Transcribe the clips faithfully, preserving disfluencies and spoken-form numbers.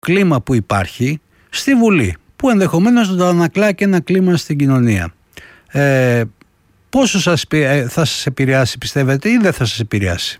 κλίμα που υπάρχει στη Βουλή, που ενδεχομένως το ανακλά και ένα κλίμα στην κοινωνία. Ε, πόσο σας, θα σας επηρεάσει, πιστεύετε, ή δεν θα σας επηρεάσει?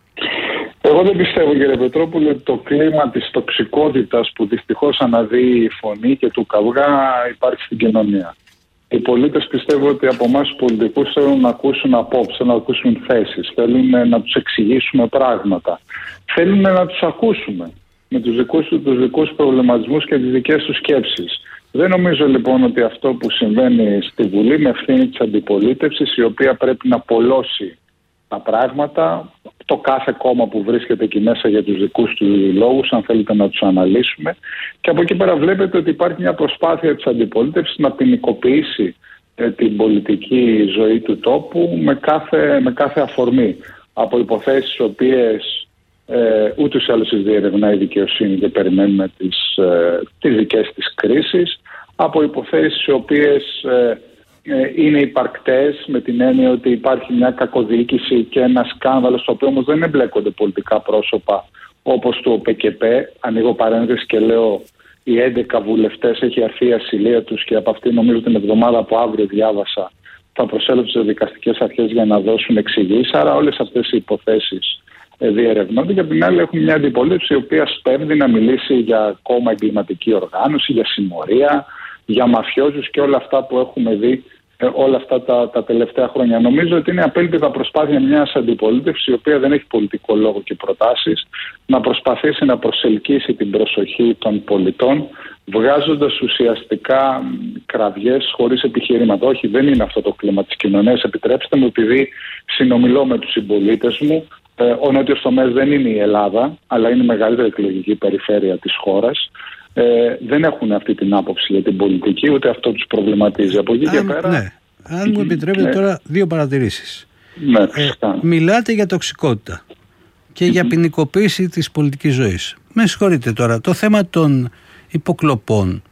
Εγώ δεν πιστεύω, κύριε Πετρόπουλε, ότι το κλίμα της τοξικότητας που δυστυχώς αναδύει η φωνή και του καυγά υπάρχει στην κοινωνία. Οι πολίτες πιστεύω ότι από εμάς τους πολιτικούς θέλουν να ακούσουν απόψεις, θέλουν να ακούσουν θέσεις, θέλουν να τους εξηγήσουμε πράγματα, θέλουν να τους ακούσουμε με τους δικούς τους δικούς προβληματισμούς και τις δικές τους σκέψεις. Δεν νομίζω λοιπόν ότι αυτό που συμβαίνει στη Βουλή με ευθύνη της αντιπολίτευσης, η οποία πρέπει να πολλώσει τα πράγματα, το κάθε κόμμα που βρίσκεται εκεί μέσα για τους δικούς του λόγους, αν θέλετε να τους αναλύσουμε. Και από εκεί πέρα βλέπετε ότι υπάρχει μια προσπάθεια της αντιπολίτευσης να ποινικοποιήσει ε, την πολιτική ζωή του τόπου με κάθε, με κάθε αφορμή. Από υποθέσεις οι οποίες ε, ούτως ή άλλως τις διερευνάει η δικαιοσύνη και περιμένουμε τις, ε, τις δικές της κρίσεις, από υποθέσεις οι οποίες ε, είναι υπαρκτές με την έννοια ότι υπάρχει μια κακοδιοίκηση και ένα σκάνδαλο, στο οποίο όμως δεν εμπλέκονται πολιτικά πρόσωπα όπως του ΟΠΚΠ. Ανοίγω παρένθεση και λέω οι έντεκα βουλευτές έχει αρθεί η ασυλία τους και από αυτή νομίζω την εβδομάδα που αύριο διάβασα θα προσέλθουν στις δικαστικές αρχές για να δώσουν εξηγήσεις. Άρα όλες αυτές οι υποθέσεις διερευνώνται και από την άλλη έχουμε μια αντιπολίτευση η οποία σπέβδει να μιλήσει για κόμμα εγκληματική οργάνωση, για συμμορία, για μαφιόζους και όλα αυτά που έχουμε δει ε, όλα αυτά τα, τα τελευταία χρόνια. Νομίζω ότι είναι απέλπιδα προσπάθεια μιας αντιπολίτευσης, η οποία δεν έχει πολιτικό λόγο και προτάσεις, να προσπαθήσει να προσελκύσει την προσοχή των πολιτών, βγάζοντας ουσιαστικά κραυγές χωρίς επιχειρήματα. Όχι, δεν είναι αυτό το κλίμα της κοινωνίας. Επιτρέψτε μου, επειδή συνομιλώ με τους συμπολίτες μου, ε, ο νότιος τομέας δεν είναι η Ελλάδα, αλλά είναι η μεγαλύτερη εκλογική περιφέρεια της χώρας. Ε, δεν έχουν αυτή την άποψη για την πολιτική, ούτε αυτό τους προβληματίζει. Από εκεί και πέρα. Ναι. Αν μου επιτρέπετε ναι. τώρα δύο παρατηρήσεις. Ναι, ε, μιλάτε για τοξικότητα και για ποινικοποίηση της πολιτικής ζωής. Με συγχωρείτε τώρα, το θέμα των υποκλοπών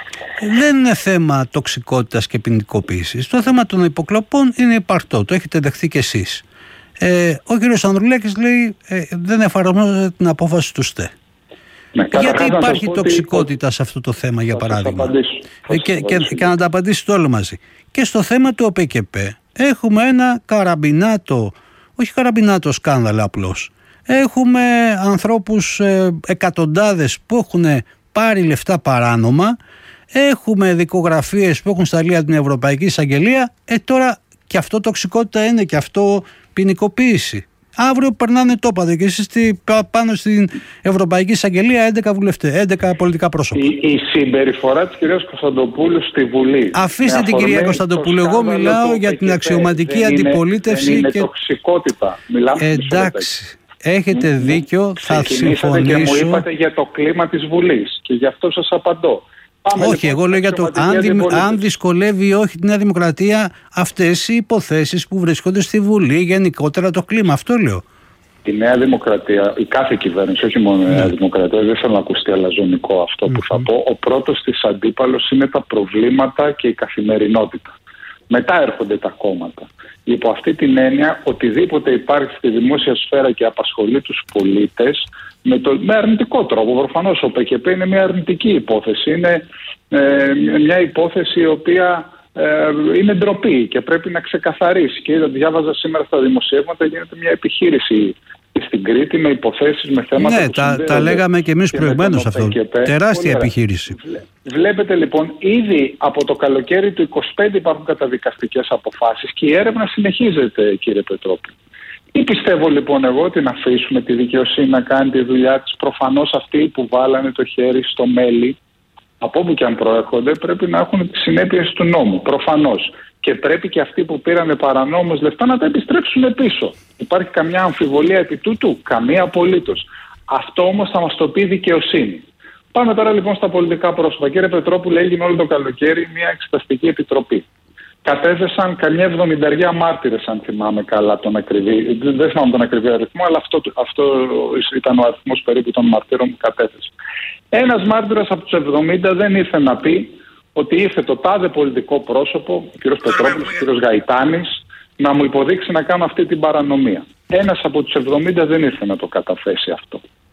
δεν είναι θέμα τοξικότητας και ποινικοποίησης. Το θέμα των υποκλοπών είναι υπαρκτό, το έχετε δεχθεί κι εσείς. Ε, ο κ. Ανδρουλάκης λέει ε, δεν εφαρμόζεται την απόφαση του ΣΤΕ. Ναι, γιατί υπάρχει τοξικότητα ότι... σε αυτό το θέμα, για παράδειγμα. Ε, και, και, και να τα απαντήσει το όλο μαζί. Και στο θέμα του ΟΠΚΠ έχουμε ένα καραμπινάτο, όχι καραμπινάτο σκάνδαλο απλώς. Έχουμε ανθρώπους ε, εκατοντάδες που έχουν πάρει λεφτά παράνομα. Έχουμε δικογραφίες που έχουν σταλεί από την Ευρωπαϊκή Εισαγγελία. Ε, τώρα και αυτό τοξικότητα είναι και αυτό ποινικοποίηση. Αύριο περνάνε το είπατε και εσείς πάνω στην Ευρωπαϊκή Εισαγγελία έντεκα βουλευτές, έντεκα πολιτικά πρόσωπα. Η, η συμπεριφορά της κυρίας Κωνσταντοπούλου στη Βουλή. Αφήστε την κυρία Κωνσταντοπούλου, εγώ μιλάω για την αξιωματική δεν αντιπολίτευση. Είναι, δεν είναι και... τοξικότητα. Μιλάμε εντάξει, έχετε δίκιο, θα συμφωνήσω. Και μου είπατε για το κλίμα της Βουλής και γι' αυτό σας απαντώ. Πάμε όχι, λοιπόν, εγώ λέω για το αν, δι, αν δυσκολεύει ή όχι τη Νέα Δημοκρατία αυτές οι υποθέσεις που βρίσκονται στη Βουλή, γενικότερα το κλίμα, αυτό λέω. Η Νέα Δημοκρατία, η κάθε κυβέρνηση, όχι μόνο η Νέα Δημοκρατία, δεν θέλω να ακουστεί αλαζονικό αυτό που mm-hmm. θα πω. Ο πρώτος της αντίπαλος είναι τα προβλήματα και η καθημερινότητα. Μετά έρχονται τα κόμματα. Υπό αυτή την έννοια, οτιδήποτε υπάρχει στη δημόσια σφαίρα και απασχολεί τους πολίτες, με, το, με αρνητικό τρόπο. Προφανώς ο ΠΚΠ είναι μια αρνητική υπόθεση. Είναι ε, μια υπόθεση η οποία ε, είναι ντροπή και πρέπει να ξεκαθαρίσει. Και διάβαζα σήμερα στα δημοσιεύματα, γίνεται μια επιχείρηση στην Κρήτη με υποθέσεις, με θέματα ναι, που τα, τα λέγαμε και εμείς προηγουμένως αυτό. Τεράστια επιχείρηση. Βλέπετε λοιπόν, ήδη από το καλοκαίρι του είκοσι πέντε υπάρχουν καταδικαστικές αποφάσεις και η έρευνα συνεχίζεται, κύριε Πετρόπουλο. Τι πιστεύω λοιπόν εγώ, ότι να αφήσουμε τη δικαιοσύνη να κάνει τη δουλειά της? Προφανώς αυτοί που βάλανε το χέρι στο μέλι, από όπου και αν προέρχονται, πρέπει να έχουν τις συνέπειες του νόμου. Προφανώς. Και πρέπει και αυτοί που πήρανε παρανόμως λεφτά να τα επιστρέψουν πίσω. Υπάρχει καμιά αμφιβολία επί τούτου? Καμία απολύτως. Αυτό όμως θα μας το πει η δικαιοσύνη. Πάμε τώρα λοιπόν στα πολιτικά πρόσωπα. Κύριε Πετρόπουλε, έγινε όλο το καλοκαίρι μια εξεταστική επιτροπή. Κατέθεσαν καμιά εβδομηνταριά μάρτυρες, αν θυμάμαι καλά τον ακριβή. Δεν θυμάμαι τον ακριβή αριθμό, αλλά αυτό, αυτό ήταν ο αριθμός περίπου των μαρτύρων που κατέθεσαν. Ένας μάρτυρας από τους εβδομήντα δεν ήρθε να πει ότι ήρθε το τάδε πολιτικό πρόσωπο, ο κ. Πετρόπουλος, ο κ. Γαϊτάνης, να μου υποδείξει να κάνω αυτή την παρανομία. Ένας από τους εβδομήντα δεν ήρθε να το καταθέσει αυτό.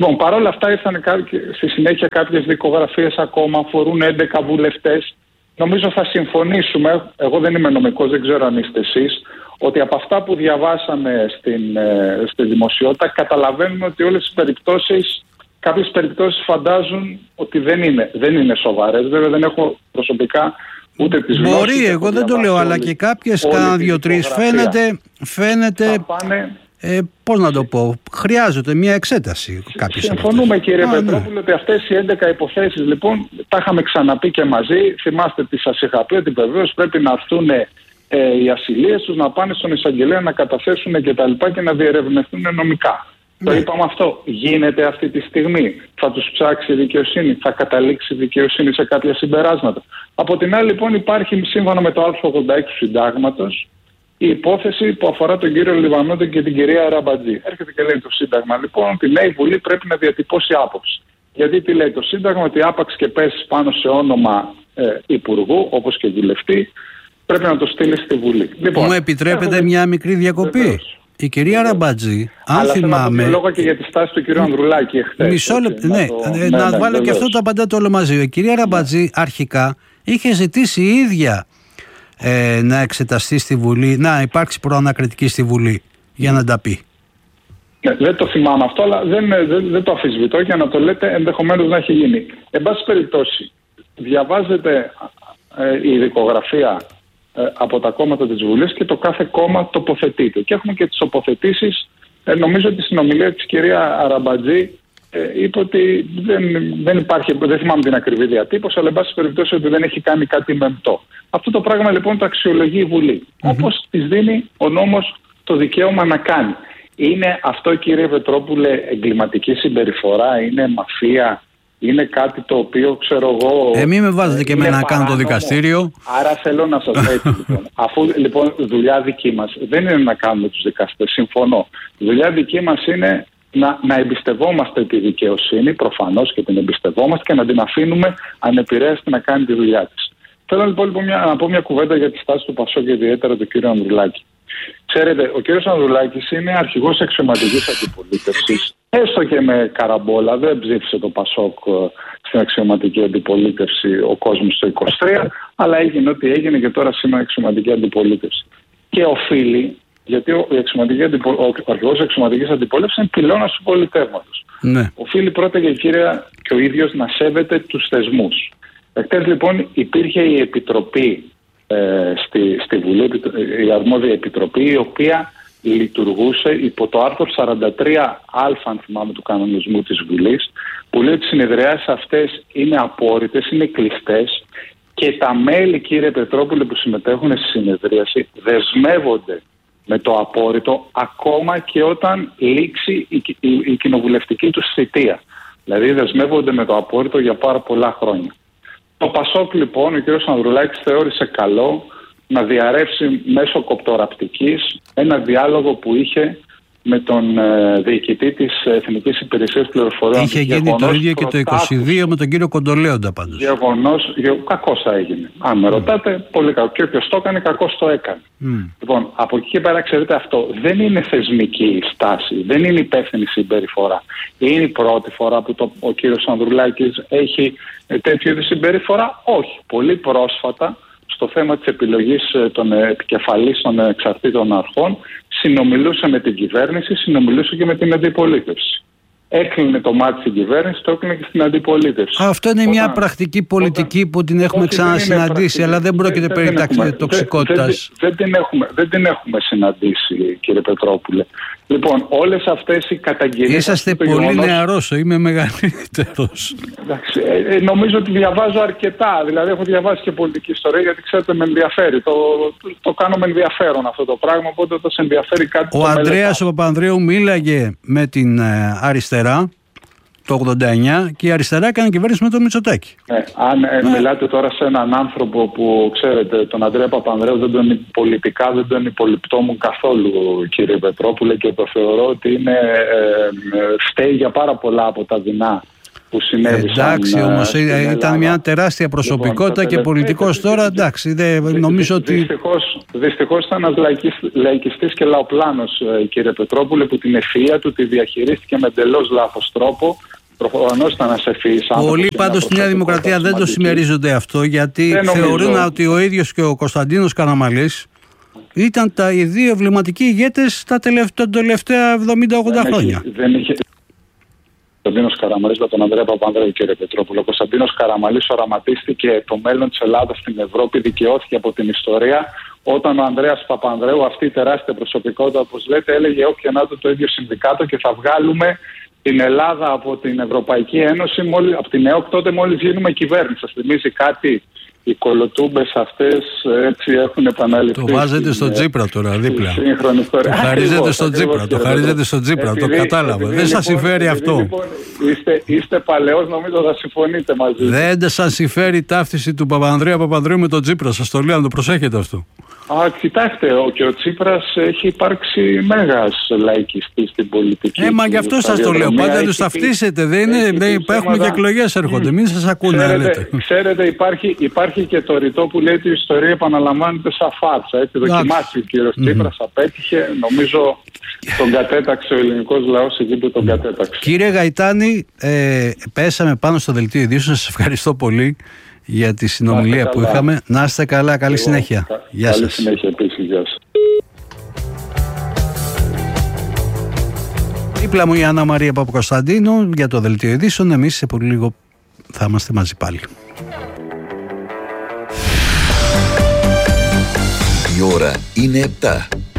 Λοιπόν, παρόλα αυτά ήρθαν στη συνέχεια κάποιες δικογραφίες ακόμα, αφορούν έντεκα βουλευτές. Νομίζω θα συμφωνήσουμε, εγώ δεν είμαι νομικός, δεν ξέρω αν είστε εσείς, ότι από αυτά που διαβάσαμε στην, στη δημοσιότητα καταλαβαίνουμε ότι όλες τις περιπτώσεις, κάποιες περιπτώσεις φαντάζουν ότι δεν είναι, δεν είναι σοβαρές. Βέβαια δεν έχω προσωπικά ούτε τις γνώσεις. Μπορεί, εγώ δεν το λέω, αλλά και κάποιες κάνα δύο-τρεις φαίνεται, φαίνεται πάνε... ε, πώς να το πω, χρειάζεται μια εξέταση. Συμφωνούμε κύριε Α, Πετρόπουλο, ναι, ότι αυτές οι έντεκα υποθέσεις λοιπόν τα είχαμε ξαναπεί και μαζί. Θυμάστε τι σας είχα πει, ότι βεβαίως πρέπει να έρθουν ε, οι ασυλίες τους, να πάνε στον εισαγγελέα να καταθέσουν και τα λοιπά και να διερευνηθούν νομικά. Ναι. Το είπαμε αυτό. Γίνεται αυτή τη στιγμή. Θα τους ψάξει η δικαιοσύνη, θα καταλήξει η δικαιοσύνη σε κάποια συμπεράσματα. Από την άλλη λοιπόν υπάρχει σύμφωνα με το άρθρο ογδόντα έξι του Συντάγματος η υπόθεση που αφορά τον κύριο Λιβανότη και την κυρία Αραμπατζή. Έρχεται και λέει το Σύνταγμα λοιπόν ότι ναι, η Βουλή πρέπει να διατυπώσει άποψη. Γιατί τι λέει το Σύνταγμα, ότι άπαξ και πέσει πάνω σε όνομα ε, υπουργού, όπως και βουλευτή, πρέπει να το στείλει στη Βουλή. Λοιπόν, μου επιτρέπετε έχουμε... μια μικρή διακοπή. Βεβαίως. Η κυρία Αραμπατζή, αν αλλά θυμάμαι. Θέλω λόγο και για τη στάση του κυρίου Ανδρουλάκη εχθές. Μισό λεπτό. Ναι, να, το... ναι, ναι, να ναι, βάλω ναι, και αυτό το απαντάτε όλο μαζί. Η κυρία Αραμπατζή ναι. αρχικά είχε ζητήσει η ίδια ε, να εξεταστεί στη Βουλή, να υπάρξει προανακριτική στη Βουλή για να τα πει. Ναι, δεν το θυμάμαι αυτό, αλλά δεν, δεν, δεν το αμφισβητώ για να το λέτε, ενδεχομένως να έχει γίνει. Εν πάση περιπτώσει, διαβάζετε ε, η δικογραφία ε, από τα κόμματα της Βουλής και το κάθε κόμμα τοποθετείται. Και έχουμε και τις τοποθετήσεις. Ε, νομίζω ότι στην ομιλία της κυρία Αραμπατζή ε, είπε ότι δεν, δεν υπάρχει, δεν θυμάμαι την ακριβή διατύπωση, αλλά εν πάση περιπτώσει ότι δεν έχει κάνει κάτι μεμπτό. Αυτό το πράγμα λοιπόν το αξιολογεί η Βουλή. Mm-hmm. Όπως της δίνει ο νόμος το δικαίωμα να κάνει. Είναι αυτό κύριε Πετρόπουλε εγκληματική συμπεριφορά, είναι μαφία, είναι κάτι το οποίο ξέρω εγώ... Ε, μην με βάζετε και εμένα να κάνω το δικαστήριο. Άρα θέλω να σας πω έτσι λοιπόν. Αφού λοιπόν δουλειά δική μας δεν είναι να κάνουμε τους δικαστές, συμφωνώ. Δουλειά δική μας είναι να, να εμπιστευόμαστε τη δικαιοσύνη, προφανώς και την εμπιστευόμαστε και να την αφήνουμε ανεπηρέαστη να κάνει τη δουλειά της. Θέλω λοιπόν, λοιπόν μια, να πω μια κουβέντα για τη στάση του ΠΑΣΟΚ και ιδιαίτερα του κ. Ανδρουλάκη. Ξέρετε, ο κ. Ανδρουλάκης είναι αρχηγός αξιωματικής αντιπολίτευσης. Έστω και με καραμπόλα, δεν ψήφισε το ΠΑΣΟΚ στην αξιωματική αντιπολίτευση ο κόσμος το είκοσι τρία, αλλά έγινε ό,τι έγινε και τώρα σήμερα αξιωματική αντιπολίτευση. Και οφείλει, γιατί ο, αντιπο, ο αρχηγός αξιωματικής αντιπολίτευσης είναι πυλώνας του πολιτεύματος. Ναι. Οφείλει πρώτα και κύρια και ο ίδιος να σέβεται τους θεσμούς. Εχθές λοιπόν υπήρχε η Επιτροπή ε, στη, στη Βουλή, η αρμόδια Επιτροπή, η οποία λειτουργούσε υπό το άρθρο σαράντα τρία α, αν θυμάμαι, του κανονισμού της Βουλής, που λέει ότι οι συνεδριάσεις αυτές είναι απόρριτες, είναι κλειστές και τα μέλη, κύριε Πετρόπουλε, που συμμετέχουν στη συνεδρίαση δεσμεύονται με το απόρριτο ακόμα και όταν λήξει η, η, η κοινοβουλευτική τους θητεία. Δηλαδή δεσμεύονται με το απόρριτο για πάρα πολλά χρόνια. Το ΠΑΣΟΚ λοιπόν, ο κ. Ανδρουλάκης θεώρησε καλό να διαρρεύσει μέσω κοπτοραπτικής ένα διάλογο που είχε με τον ε, διοικητή της Εθνικής Υπηρεσίας Πληροφοριών. Είχε γίνει το ίδιο και το είκοσι δύο με τον κύριο Κοντολέοντα πάντως. Γεγονός, κακώς θα έγινε. Αν με mm. ρωτάτε, πολύ κακό. Και όποιος το έκανε, κακώς το έκανε. Mm. Λοιπόν, από εκεί και πέρα, ξέρετε, αυτό δεν είναι θεσμική η στάση, δεν είναι υπεύθυνη συμπεριφορά. Είναι η πρώτη φορά που το, ο κύριος Ανδρουλάκης έχει τέτοιου είδους συμπεριφορά. Όχι. Πολύ πρόσφατα, στο θέμα της επιλογής των επικεφαλής των εξαρτήτων αρχών, συνομιλούσε με την κυβέρνηση, συνομιλούσε και με την αντιπολίτευση. Έκλεινε το μάτι στην κυβέρνηση, το έκλεινε και στην αντιπολίτευση. Αυτό είναι όταν, μια πρακτική πολιτική όταν, που την έχουμε ξανασυναντήσει, αλλά δεν πρόκειται δεν, περί δεν τοξικότητας. Δεν, δεν, δεν, δεν, δεν την έχουμε συναντήσει, κύριε Πετρόπουλε. Λοιπόν, όλες αυτές οι καταγγελίες... Είσαστε πολύ γεγονός... νεαρός, είμαι μεγαλύτερος. Εντάξει, ε, ε, νομίζω ότι διαβάζω αρκετά. Δηλαδή, έχω διαβάσει και πολιτική ιστορία, γιατί ξέρετε, με ενδιαφέρει. Το, το, το κάνω με ενδιαφέρον αυτό το πράγμα, οπότε το σε ενδιαφέρει κάτι. Ο Ανδρέας ο Παπανδρέου μίλαγε με την ε, αριστερά το ογδόντα εννιά και η αριστερά έκανε κυβέρνηση με τον Μητσοτάκη. Ναι, αν ε, ναι. μιλάτε τώρα σε έναν άνθρωπο που ξέρετε, τον Ανδρέα Παπανδρέου, δεν τον, πολιτικά δεν τον υπολοιπτόμουν καθόλου, κύριε Πετρόπουλε, και το θεωρώ ότι είναι, ε, ε, φταίει για πάρα πολλά από τα δεινά που συνέβησαν. Εντάξει, όμως ήταν μια τεράστια προσωπικότητα λοιπόν, και πολιτικός τώρα, εντάξει, δεν νομίζω ότι... Δυστυχώς, δυστυχώς ήταν ένας λαϊκιστής και λαοπλάνος, κύριε Πετρόπουλε, που την ευφυΐα του τη διαχειρίστηκε με εντελώς λάθος τρόπο. Προφανώς ήταν ένας ευφυής άνθρωπος. Πολλοί πάντως στη Νέα Δημοκρατία δεν το συμμερίζονται αυτό, γιατί θεωρούν ότι ο ίδιος και ο Κωνσταντίνος Καραμανλής ήταν τα, οι δύο εμβληματικοί ηγέτες τα τελευταία, τελευταία εβδομήντα ογδόντα χρόνια. Δεν είχε... Ο Κωνσταντίνος Καραμανλής με τον Ανδρέα Παπανδρέου, κύριε Πετρόπουλο. Ο Κωνσταντίνος Καραμανλής οραματίστηκε το μέλλον της Ελλάδας στην Ευρώπη, δικαιώθηκε από την ιστορία. Όταν ο Ανδρέας Παπανδρέου, αυτή η τεράστια προσωπικότητα, όπως λέτε, έλεγε όποια να το, το ίδιο συνδικάτο και θα βγάλουμε την Ελλάδα από την Ευρωπαϊκή Ένωση, μόλις, από την ΕΟΚ, τότε μόλις γίνουμε κυβέρνηση. Σας θυμίζει κάτι? Οι κολοτούμπες αυτές έτσι έχουν επαναληφθεί. Το βάζετε στο Τσίπρα τώρα δίπλα. Το χαρίζετε στο Τσίπρα, το χαρίζετε στο Τσίπρα, το κατάλαβα. Δεν σας συμφέρει αυτό. Λοιπόν, είστε, είστε παλαιός, νομίζω θα συμφωνείτε μαζί. Δεν σας συμφέρει η ταύτιση του Παπανδρέα Παπανδρέου με τον Τσίπρα, σας το λέω, να το προσέχετε αυτό. Α, κοιτάξτε, ο, και ο Τσίπρας έχει υπάρξει μέγας λαϊκιστής στην πολιτική. Ε, μα γι' αυτό σας το λέω. Πάντα τους ταυτίσετε. Δεν είναι, δεν υπάρχουν και εκλογές έρχονται. Μην σας ακούνε. Ξέρετε, λέτε. ξέρετε υπάρχει, υπάρχει και το ρητό που λέει ότι η ιστορία επαναλαμβάνεται σαν φάρσα. Έτσι, δοκιμάσει ο κύριος mm-hmm. Τσίπρας, απέτυχε. Νομίζω τον κατέταξε ο ελληνικός λαός εκεί που τον κατέταξε. Κύριε Γαϊτάνη, ε, πέσαμε πάνω στο δελτίο ειδήσεων. Σας ευχαριστώ πολύ για τη συνομιλία που είχαμε. Να είστε καλά, καλή Εγώ, συνέχεια. Κα, Γεια καλή σας. συνέχεια επίσης, γεια σας. Δίπλα μου η Άννα Μαρία Παπακοσταντίνου για το δελτίο ειδήσεων. Εμείς σε πολύ λίγο θα είμαστε μαζί πάλι. Η ώρα είναι επτά.